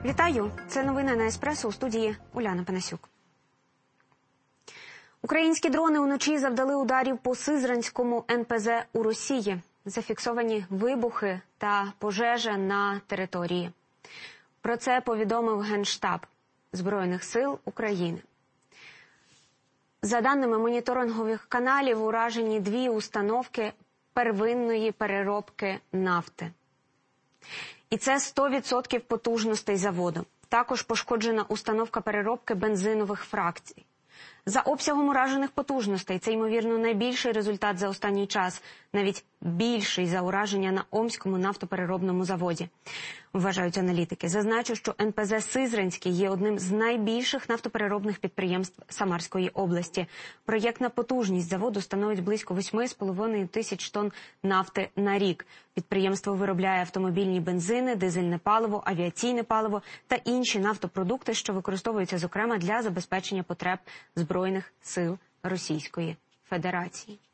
Вітаю! Це новини на Еспресо, у студії Уляна Панасюк. Українські дрони уночі завдали ударів по Сизранському НПЗ у Росії. Зафіксовані вибухи та пожежа на території. Про це повідомив Генштаб Збройних сил України. За даними моніторингових каналів, уражені 2 установки первинної переробки нафти. І це 100% потужностей заводу. Також пошкоджена установка переробки бензинових фракцій. За обсягом уражених потужностей це, ймовірно, найбільший результат за останній час, навіть більший за ураження на Омському нафтопереробному заводі, вважають аналітики. Зазначу, що НПЗ «Сизранський» є одним з найбільших нафтопереробних підприємств Самарської області. Проєктна потужність заводу становить близько 8,5 тисяч тонн нафти на рік. Підприємство виробляє автомобільні бензини, дизельне паливо, авіаційне паливо та інші нафтопродукти, що використовуються, зокрема, для забезпечення потреб Збройних сил Російської Федерації.